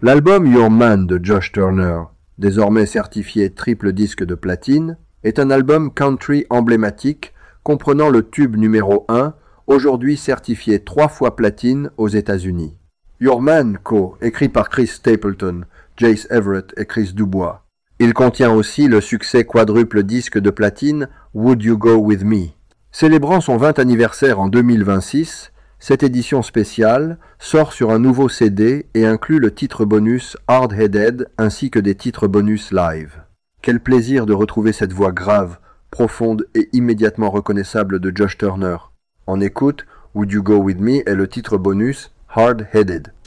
L'album Your Man de Josh Turner, désormais certifié triple disque de platine, est un album country emblématique comprenant le tube numéro 1, aujourd'hui certifié 3 fois platine aux États-Unis. Your Man Co., écrit par Chris Stapleton, Jace Everett et Chris Dubois. Il contient aussi le succès quadruple disque de platine Would You Go With Me. Célébrant son 20 anniversaire en 2026, cette édition spéciale sort sur un nouveau CD et inclut le titre bonus Hard Headed ainsi que des titres bonus live. Quel plaisir de retrouver cette voix grave, profonde et immédiatement reconnaissable de Josh Turner. En écoute, Would You Go With Me est le titre bonus Hard Headed.